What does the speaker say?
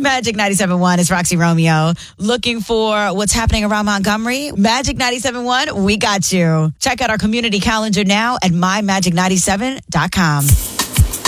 Magic 97.1 is Roxy Romeo. Looking for what's happening around Montgomery? Magic 97.1, we got you. Check out our community calendar now at mymagic97.com.